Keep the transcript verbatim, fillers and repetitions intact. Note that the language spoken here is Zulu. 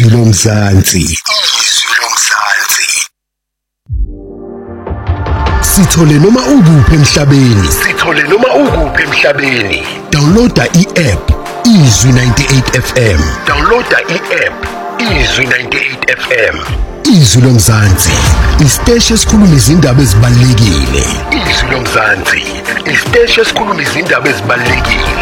Izwi lomzansi. Izwi lomzansi. Sithole noma ukuphi emhlabeni. Sithole noma ukuphi emhlabeni. Downloada i-app Izwi ninety-eight F M. Downloada i-app Izwi ninety-eight F M. Izwi lomzansi. Isiteshi esikhuluma izindaba ezibalulekile. Izwi lomzansi. Isiteshi esikhuluma izindaba ezibalulekile.